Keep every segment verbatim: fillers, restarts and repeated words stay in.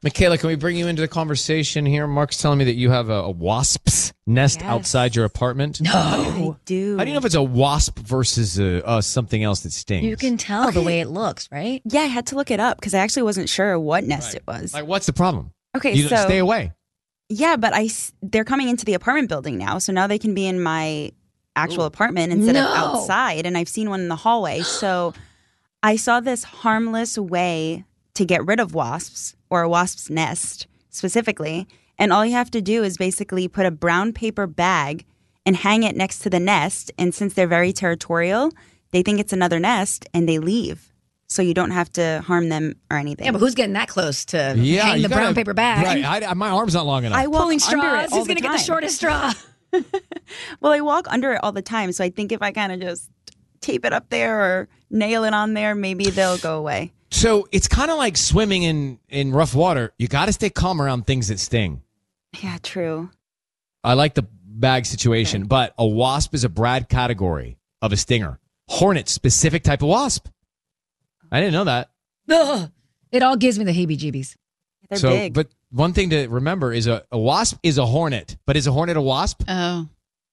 Michaela, can we bring you into the conversation here? Mark's telling me that you have a, a wasp's nest Yes. outside your apartment. No. I do. How do you know if it's a wasp versus a, uh, something else that stings? You can tell the Okay. way it looks, right? Yeah, I had to look it up because I actually wasn't sure what nest it was. Like, what's the problem? Okay, You so stay away. yeah, but I s- they're coming into the apartment building now, so now they can be in my actual apartment instead No. of outside. And I've seen one in the hallway, so I saw this harmless way to get rid of wasps or a wasp's nest specifically. And all you have to do is basically put a brown paper bag and hang it next to the nest. And since they're very territorial, they think it's another nest and they leave. So you don't have to harm them or anything. Yeah, but who's getting that close to Yeah, hang you the gotta- brown paper bag? Right. I, my arm's not long enough. I walk Pulling under straws. it all Who's the going to get the time. shortest straw? Well, I walk under it all the time, so I think if I kind of just tape it up there or nail it on there, maybe they'll go away. So it's kind of like swimming in, in rough water. You got to stay calm around things that sting. Yeah, true. I like the bag situation, Okay. but a wasp is a broad category of a stinger. Hornet, specific type of wasp. I didn't know that. Ugh. It all gives me the heebie-jeebies. They're so, big. But one thing to remember is a, a wasp is a hornet, but is a hornet a wasp? Oh.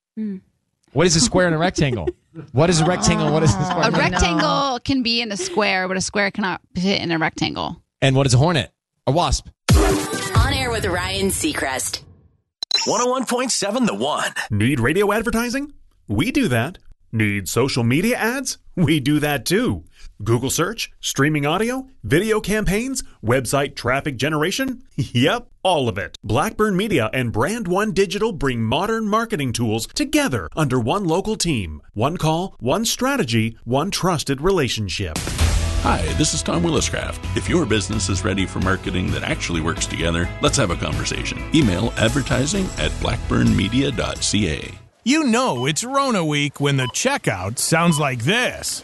What is a square and a rectangle? What is a rectangle? What is a square? A no. rectangle can be in a square, but a square cannot fit in a rectangle. And what is a hornet? A wasp. On air with Ryan Seacrest. one oh one point seven The One. Need radio advertising? We do that. Need social media ads? We do that too. Google search, streaming audio, video campaigns, website traffic generation? Yep, all of it. Blackburn Media and Brand One Digital bring modern marketing tools together under one local team. One call, one strategy, one trusted relationship. Hi, this is Tom Williscraft. If your business is ready for marketing that actually works together, let's have a conversation. Email advertising at blackburn media dot c a. You know it's Rona week when the checkout sounds like this.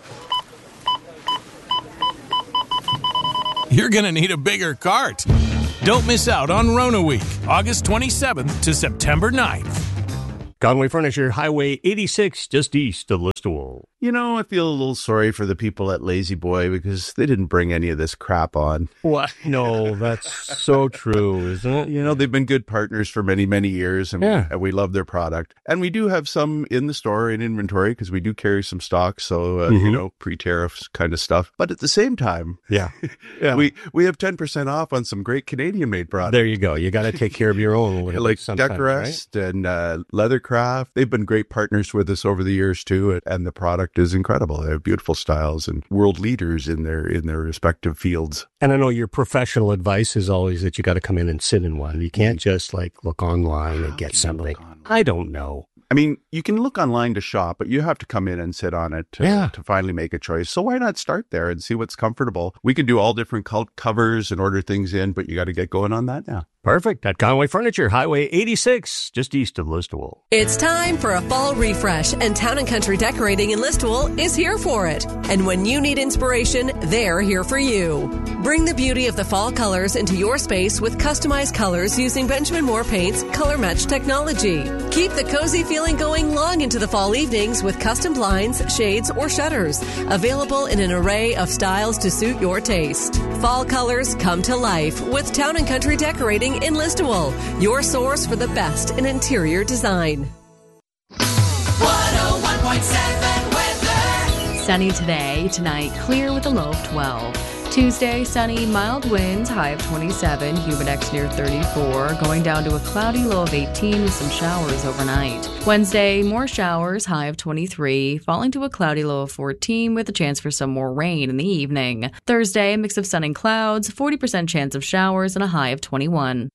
You're going to need a bigger cart. Don't miss out on Rona week, August twenty-seventh to September ninth. Conway Furniture, Highway eighty-six, just east of Listowel. You know, I feel a little sorry for the people at Lazy Boy because they didn't bring any of this crap on. What? No, that's so true, isn't it? You know, they've been good partners for many, many years, and, Yeah. and we love their product. And we do have some in the store in inventory because we do carry some stock, so, uh, Mhm. you know, pre-tariffs kind of stuff. But at the same time, Yeah. Yeah. we, we have ten percent off on some great Canadian-made products. There you go. You got to take care of your own. Like sometimes, right? Decorest and uh, Leathercraft. They've been great partners with us over the years too, and the product is incredible. They have beautiful styles and world leaders in their in their respective fields. And I know your professional advice is always that you got to come in and sit in one. You can't just like look online and get something. I don't know. I mean, you can look online to shop, but you have to come in and sit on it to, Yeah. to finally make a choice. So why not start there and see what's comfortable? We can do all different col- covers and order things in, but you got to get going on that now. Perfect. At Conway Furniture, Highway eighty-six, just east of Listowel. It's time for a fall refresh, and Town and Country Decorating in Listowel is here for it. And when you need inspiration, they're here for you. Bring the beauty of the fall colors into your space with customized colors using Benjamin Moore Paint's Color Match technology. Keep the cozy feeling going long into the fall evenings with custom blinds, shades, or shutters. Available in an array of styles to suit your taste. Fall colors come to life with Town and Country Decorating in Listowel, your source for the best in interior design. one oh one point seven weather. Sunny today, tonight clear with a low of twelve. Tuesday, sunny, mild winds, high of twenty-seven, humidex near thirty-four, going down to a cloudy low of eighteen with some showers overnight. Wednesday, more showers, high of twenty-three, falling to a cloudy low of fourteen with a chance for some more rain in the evening. Thursday, a mix of sun and clouds, forty percent chance of showers and a high of twenty-one.